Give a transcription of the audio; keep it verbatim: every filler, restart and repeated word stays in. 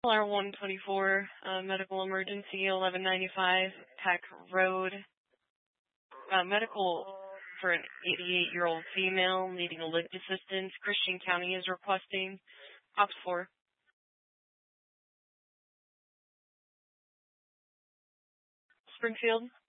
R one twenty-four, uh, medical emergency, eleven ninety-five, Peck Road. Uh, medical for an eighty-eight-year-old female needing a lift assistance. Christian County is requesting. Ops four. Springfield.